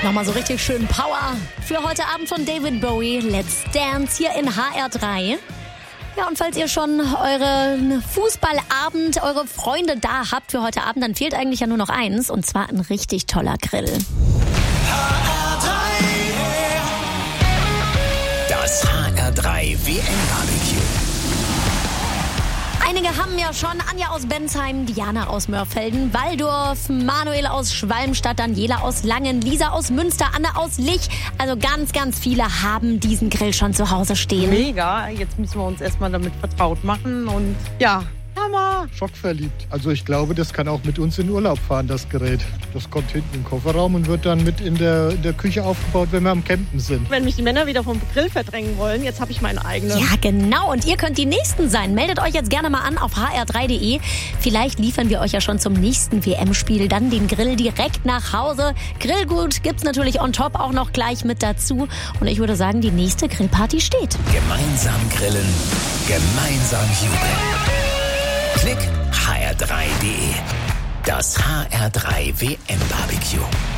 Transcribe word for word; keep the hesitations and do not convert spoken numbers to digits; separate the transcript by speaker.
Speaker 1: Nochmal so richtig schön Power für heute Abend von David Bowie. Let's Dance hier in H R drei. Ja, und falls ihr schon euren Fußballabend, eure Freunde da habt für heute Abend, dann fehlt eigentlich ja nur noch eins, und zwar ein richtig toller Grill.
Speaker 2: Das H R drei W M-Barbecue.
Speaker 1: Einige haben ja schon Anja aus Bensheim, Diana aus Mörfelden, Walldorf, Manuel aus Schwalmstadt, Daniela aus Langen, Lisa aus Münster, Anne aus Lich. Also ganz, ganz viele haben diesen Grill schon zu Hause stehen.
Speaker 3: Mega, jetzt müssen wir uns erstmal damit vertraut machen und ja, Hammer.
Speaker 4: Schockverliebt. Also ich glaube, das kann auch mit uns in Urlaub fahren, das Gerät. Das kommt hinten im Kofferraum und wird dann mit in der, in der Küche aufgebaut, wenn wir am Campen sind.
Speaker 3: Wenn mich die Männer wieder vom Grill verdrängen wollen, jetzt habe ich meinen eigenen.
Speaker 1: Ja, genau. Und ihr könnt die Nächsten sein. Meldet euch jetzt gerne mal an auf h r drei punkt d e. Vielleicht liefern wir euch ja schon zum nächsten W M-Spiel dann den Grill direkt nach Hause. Grillgut gibt's natürlich on top auch noch gleich mit dazu. Und ich würde sagen, die nächste Grillparty steht.
Speaker 2: Gemeinsam grillen, gemeinsam jubeln. Klick h r drei punkt d e. Das H R drei W M-Barbecue.